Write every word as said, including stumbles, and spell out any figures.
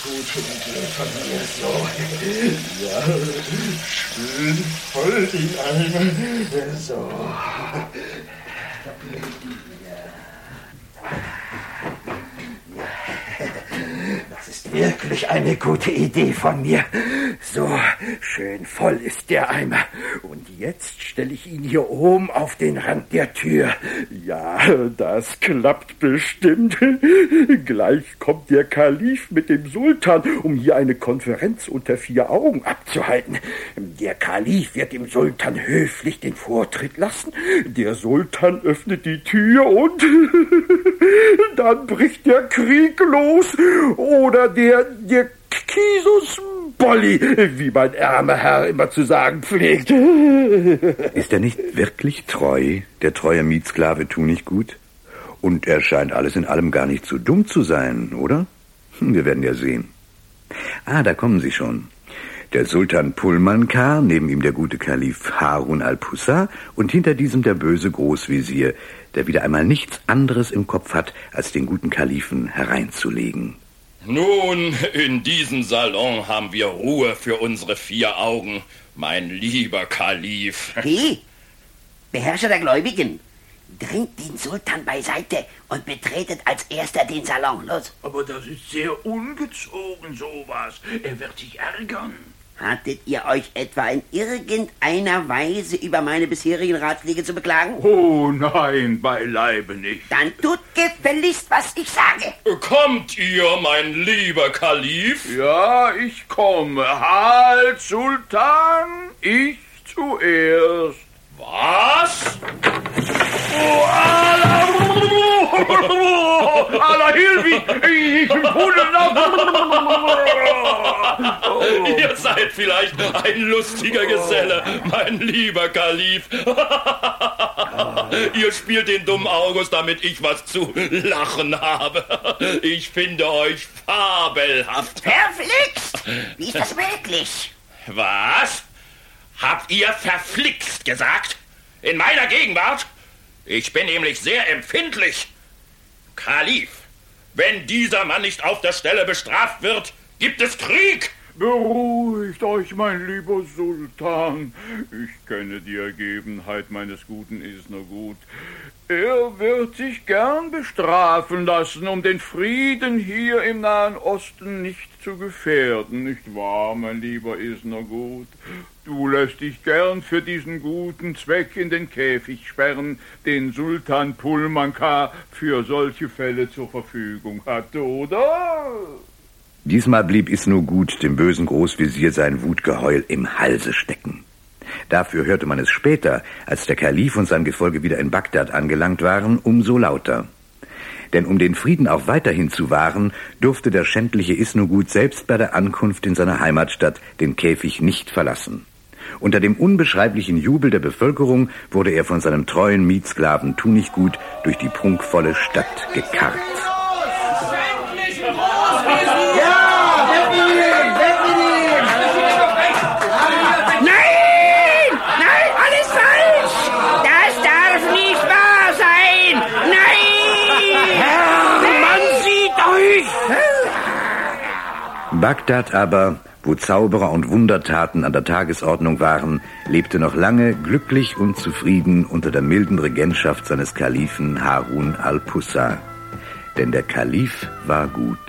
gute Idee von mir, so. Ja, schön voll den Eimer. So. Das ist wirklich eine gute Idee von mir. So, schön voll ist der Eimer. Und jetzt stelle ich ihn hier oben auf den Rand der Tür. Ja, das klappt bestimmt. Gleich kommt der Kalif mit dem Sultan, um hier eine Konferenz unter vier Augen abzuhalten. Der Kalif wird dem Sultan höflich den Vortritt lassen. Der Sultan öffnet die Tür und dann bricht der Krieg los. Oder der, der Kisus Bolli, wie mein ärmer Herr immer zu sagen pflegt. Ist er nicht wirklich treu, der treue Mietsklave Tunichtgut? Und er scheint alles in allem gar nicht so dumm zu sein, oder? Wir werden ja sehen. Ah, da kommen sie schon. Der Sultan Pulmankar, neben ihm der gute Kalif Harun al-Pussa und hinter diesem der böse Großwesir, der wieder einmal nichts anderes im Kopf hat, als den guten Kalifen hereinzulegen. Nun, in diesem Salon haben wir Ruhe für unsere vier Augen, mein lieber Kalif. He, Beherrscher der Gläubigen, dringt den Sultan beiseite und betretet als erster den Salon. Los. Aber das ist sehr ungezogen, sowas. Er wird sich ärgern. Hattet ihr euch etwa in irgendeiner Weise über meine bisherigen Ratschläge zu beklagen? Oh nein, beileibe nicht. Dann tut gefälligst, was ich sage. Kommt ihr, mein lieber Kalif? Ja, ich komme. Halt, Sultan, ich zuerst. Was? Oh, Allah, Allah, Hilfi, ich bin Pudeln. Oh. Ihr seid vielleicht ein lustiger Geselle, mein lieber Kalif. Ihr spielt den dummen August, damit ich was zu lachen habe. Ich finde euch fabelhaft. Verflixt! Wie ist das möglich? Was? Habt ihr verflixt gesagt? In meiner Gegenwart? Ich bin nämlich sehr empfindlich. Kalif, wenn dieser Mann nicht auf der Stelle bestraft wird, gibt es Krieg. Beruhigt euch, mein lieber Sultan. Ich kenne die Ergebenheit meines guten Isnergut. Er wird sich gern bestrafen lassen, um den Frieden hier im Nahen Osten nicht zu gefährden, nicht wahr, mein lieber Isnergut? Du lässt dich gern für diesen guten Zweck in den Käfig sperren, den Sultan Pulmankar für solche Fälle zur Verfügung hatte, oder? Diesmal blieb Isnergut dem bösen Großwesir sein Wutgeheul im Halse stecken. Dafür hörte man es später, als der Kalif und sein Gefolge wieder in Bagdad angelangt waren, umso lauter. Denn um den Frieden auch weiterhin zu wahren, durfte der schändliche Isnergut selbst bei der Ankunft in seiner Heimatstadt den Käfig nicht verlassen. Unter dem unbeschreiblichen Jubel der Bevölkerung wurde er von seinem treuen Mietsklaven Tunichtgut durch die prunkvolle Stadt gekarrt. Bagdad aber, wo Zauberer und Wundertaten an der Tagesordnung waren, lebte noch lange glücklich und zufrieden unter der milden Regentschaft seines Kalifen Harun al-Pussa. Denn der Kalif war gut.